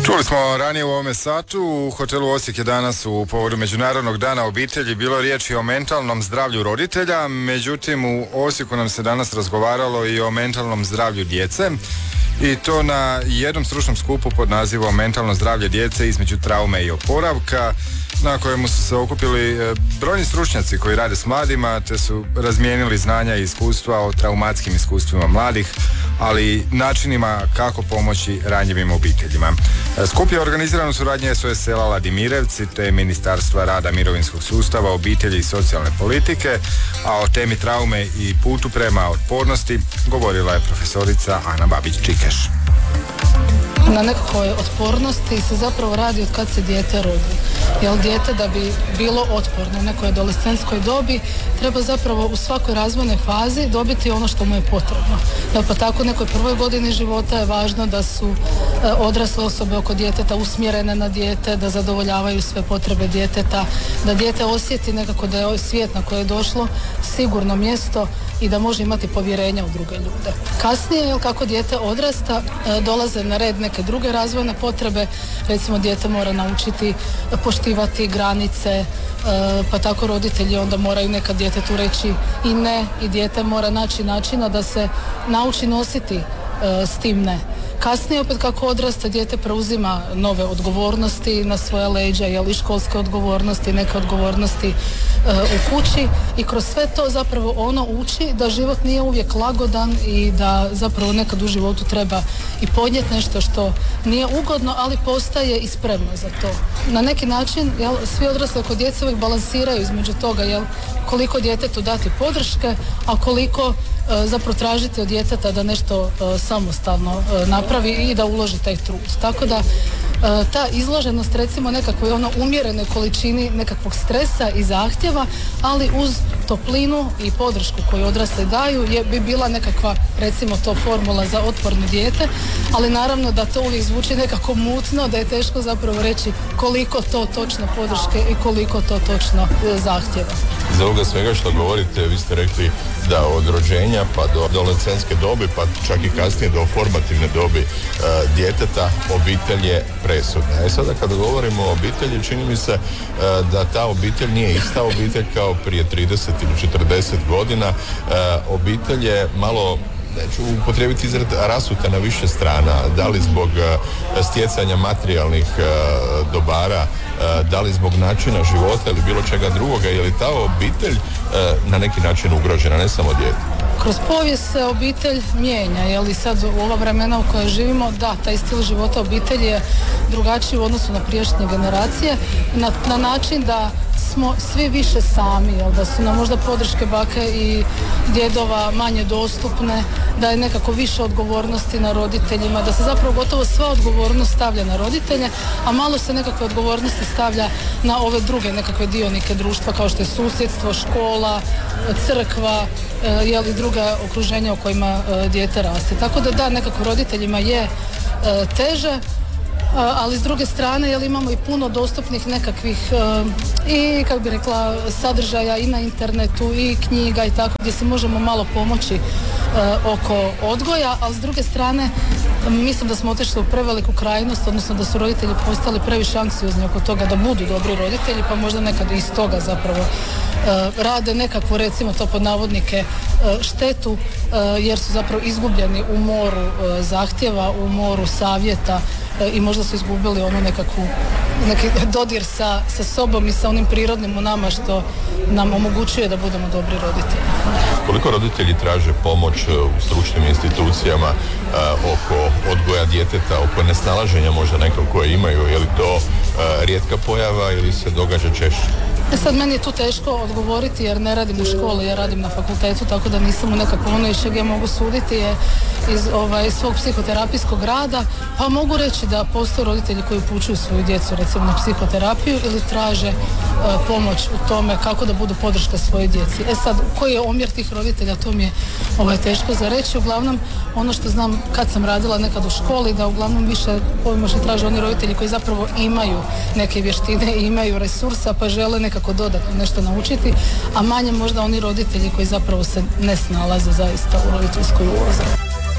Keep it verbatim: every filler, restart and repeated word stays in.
Čuli smo ranije u ovome satu, u hotelu Osijek je danas u povodu Međunarodnog dana obitelji bilo riječi o mentalnom zdravlju roditelja, međutim u Osijeku nam se danas razgovaralo i o mentalnom zdravlju djece i to na jednom stručnom skupu pod nazivom Mentalno zdravlje djece između traume i oporavka, na kojemu su se okupili brojni stručnjaci koji rade s mladima te su razmijenili znanja i iskustva o traumatskim iskustvima mladih, ali i načinima kako pomoći ranjivim obiteljima. Skup je organiziran u suradnji S O S sela Ladimirevci te Ministarstva rada, mirovinskog sustava, obitelji i socijalne politike, a o temi traume i putu prema otpornosti govorila je profesorica Ana Babić-Čikeš. Na nekakvoj otpornosti se zapravo radi od kad se dijete rodi. Jer dijete da bi bilo otporno u nekoj adolescentskoj dobi treba zapravo u svakoj razvojnoj fazi dobiti ono što mu je potrebno. Jel pa tako u nekoj prvoj godini života je važno da su e, odrasle osobe oko djeteta usmjerene na dijete, da zadovoljavaju sve potrebe djeteta, da dijete osjeti nekako da je svijet na koje je došlo sigurno mjesto i da može imati povjerenja u druge ljude. Kasnije, jel, kako dijete odrasta, e, dolaze na red neke druge razvojne potrebe, recimo dijete mora naučiti poštivati granice, e, pa tako roditelji onda moraju nekad djetetu reći i ne, i dijete mora naći načina da se nauči nositi e, s tim ne. Kasnije opet kako odrasta dijete preuzima nove odgovornosti na svoja leđa, jel, i školske odgovornosti, neke odgovornosti e, u kući i kroz sve to zapravo ono uči da život nije uvijek lagodan i da zapravo nekad u životu treba i podnijeti nešto što nije ugodno, ali postaje i spremno za to. Na neki način, jel, svi odrasli oko djece uvijek balansiraju između toga, jel, koliko djetetu dati podrške, a koliko e, zapravo tražiti od djeteta da nešto e, samostalno e, napravi i da uloži taj trud. Tako da e, ta izloženost recimo nekakvoj ono umjerenoj količini nekakvog stresa i zahtjeva, ali uz toplinu i podršku koju odrasli daju je, bi bila nekakva recimo to formula za otporno dijete, ali naravno da to uvijek zvuči nekako mutno, da je teško zapravo reći koliko to točno podrške i koliko to točno e, zahtjeva. Za ovoga svega što govorite, vi ste rekli da od rođenja pa do adolescentske dobi, pa čak i kasnije do formativne dobi e, djeteta, obitelj je presudna. E sada kada govorimo o obitelji, čini mi se e, da ta obitelj nije ista obitelj kao prije trideset ili četrdeset godina. E, obitelj je malo, neću upotrijebiti izraz, rasuta na više strana, da li zbog uh, stjecanja materijalnih uh, dobara, uh, da li zbog načina života ili bilo čega drugoga, je li ta obitelj uh, na neki način ugrožena, ne samo dijete? Kroz povijest se obitelj mijenja, je li sad u ova vremena u kojoj živimo, da, taj stil života obitelji je drugačiji u odnosu na prijašnje generacije, na, na način da smo svi više sami, jel, da su nam možda podrške bake i djedova manje dostupne, da je nekako više odgovornosti na roditeljima, da se zapravo gotovo sva odgovornost stavlja na roditelje, a malo se nekakve odgovornosti stavlja na ove druge nekakve dionike društva kao što je susjedstvo, škola, crkva, jel, i druga okruženja u kojima e, dijete raste. Tako da da, nekako roditeljima je e, teže, ali s druge strane, jel, imamo i puno dostupnih nekakvih uh, i, kako bi rekla, sadržaja i na internetu i knjiga i tako, gdje se možemo malo pomoći uh, oko odgoja, ali s druge strane mislim da smo otišli u preveliku krajnost, odnosno da su roditelji postali previše anksiozni oko toga da budu dobri roditelji, pa možda nekad iz toga zapravo uh, rade nekakvu, recimo to pod navodnike, uh, štetu, uh, jer su zapravo izgubljeni u moru uh, zahtjeva, u moru savjeta i možda su izgubili onu nekakvu, neki dodir sa, sa sobom i sa onim prirodnim u nama što nam omogućuje da budemo dobri roditelji. Koliko roditelji traže pomoć u stručnim institucijama a, oko odgoja djeteta, oko nesnalaženja možda nekog koje imaju, je li to a, rijetka pojava ili se događa češće? E sad, meni je tu teško odgovoriti jer ne radim u školi, ja radim na fakultetu, tako da nisam u nekakvom ono iz čega mogu suditi je iz ovaj, svog psihoterapijskog rada, pa mogu reći da postoje roditelji koji upućuju svoju djecu recimo na psihoterapiju ili traže e, pomoć u tome kako da budu podrška svojoj djeci. E sad, koji je omjer tih roditelja, to mi je ovaj, teško za reći. Uglavnom, ono što znam kad sam radila nekad u školi, da uglavnom više pomoć traže oni roditelji koji zapravo imaju neke vještine i imaju resursa, pa žele nekako dodatno nešto naučiti, a manje možda oni roditelji koji zapravo se ne snalaze zaista u roditeljskoj ulozi.